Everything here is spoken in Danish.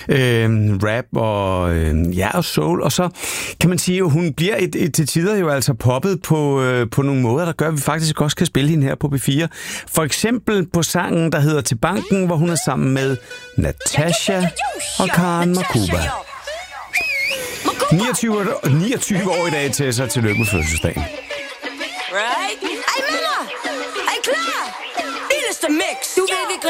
rap og og soul. Og så kan man sige, at hun bliver til tider jo altså poppet på nogle måder, der gør, at vi faktisk også kan spille hende her på B4. For eksempel på sangen, der hedder Til Banken, hvor hun er sammen med Natasha og Karen Makuba. 29 år i dag til sig. Tillykke med fødselsdagen. Right? Ej, Miller! Ej, klar! Det er the mix! Du ved, vi